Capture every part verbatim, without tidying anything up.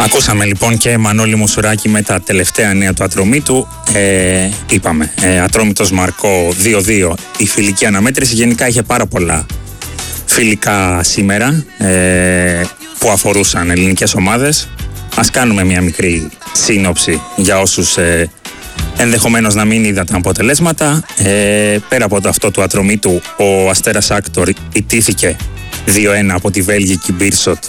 Ακούσαμε λοιπόν και Μανώλη Μουσουράκη με τα τελευταία νέα του Ατρομήτου. Ε, είπαμε, ε, Ατρόμητος Μαρκό δύο δύο, η φιλική αναμέτρηση. Γενικά είχε πάρα πολλά φιλικά σήμερα ε, που αφορούσαν ελληνικές ομάδες. Ας κάνουμε μια μικρή σύνοψη για όσους ε, ενδεχομένως να μην είδαν τα αποτελέσματα. Ε, πέρα από το αυτό του Ατρομήτου, ο Αστέρας Άκτορ ιτήθηκε δύο ένα από τη Βέλγικη Μπίρσοτ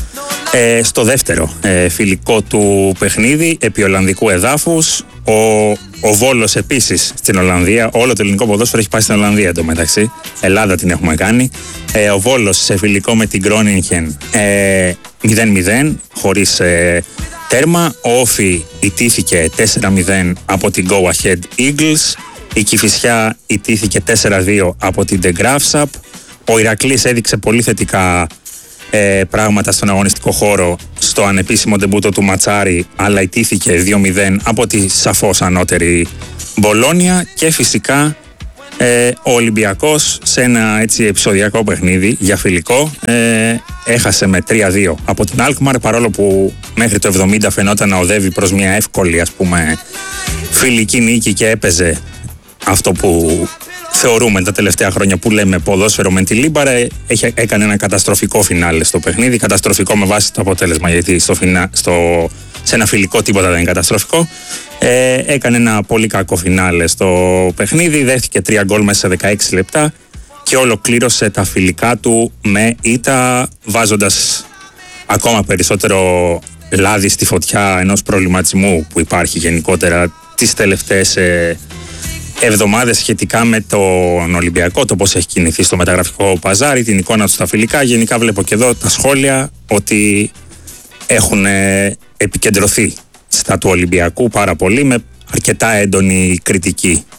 ε, στο δεύτερο ε, φιλικό του παιχνίδι επί Ολλανδικού εδάφους. Ο, ο Βόλος επίσης στην Ολλανδία, όλο το ελληνικό ποδόσφαιρο έχει πάει στην Ολλανδία εντωμεταξύ, Ελλάδα την έχουμε κάνει. ε, ο Βόλος σε φιλικό με την Γκρόνιγχεν ε, μηδέν μηδέν χωρίς ε, τέρμα. Ο Όφι ιτήθηκε τέσσερα μηδέν από την Go Ahead Eagles. Η Κηφισιά ιτήθηκε τέσσερα δύο από την The Graphs Up. Ο Ηρακλής έδειξε πολύ θετικά ε, πράγματα στον αγωνιστικό χώρο στο ανεπίσημο ντεμπούτο του Ματσάρη, αλλά ιτήθηκε δύο μηδέν από τη σαφώς ανώτερη Μπολόνια. Και φυσικά ε, ο Ολυμπιακός σε ένα έτσι επεισοδιακό παιχνίδι για φιλικό ε, έχασε με τρία δύο από την Αλκμαρ, παρόλο που μέχρι το εβδομήντα φαινόταν να οδεύει προς μια εύκολη, ας πούμε, φιλική νίκη και έπαιζε αυτό που θεωρούμε τα τελευταία χρόνια που λέμε ποδόσφαιρο με τη Λίμπαρα. Έχει, έκανε ένα καταστροφικό φινάλε στο παιχνίδι, καταστροφικό με βάση το αποτέλεσμα, γιατί στο φινά, στο, σε ένα φιλικό τίποτα δεν είναι καταστροφικό. Ε, έκανε ένα πολύ κακό φινάλε στο παιχνίδι, δέχτηκε τρία γκολ μέσα σε δεκαέξι λεπτά και ολοκλήρωσε τα φιλικά του με ήττα, βάζοντας ακόμα περισσότερο λάδι στη φωτιά ενός προβληματισμού που υπάρχει γενικότερα τις τελευταίες ε, εβδομάδες σχετικά με τον Ολυμπιακό, το πώς έχει κινηθεί στο μεταγραφικό παζάρι, την εικόνα του στα φιλικά. Γενικά βλέπω και εδώ τα σχόλια ότι έχουν επικεντρωθεί στα του Ολυμπιακού πάρα πολύ, με αρκετά έντονη κριτική